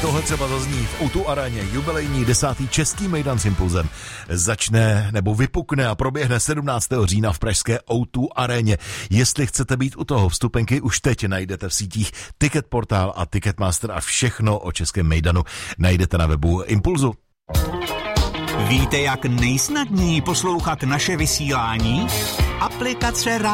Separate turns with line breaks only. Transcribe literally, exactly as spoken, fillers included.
tohle třeba zazní v O dva aréně, jubilejní desátý český mejdan s Impulzem. Začne nebo vypukne a proběhne sedmnáctého října v pražské O dva aréně. Jestli chcete být u toho, vstupenky už teď najdete v sítích Ticketportál a Ticketmaster a všechno o českém mejdanu najdete na webu Impulzu.
Víte, jak nejsnadněji poslouchat naše vysílání? Aplikace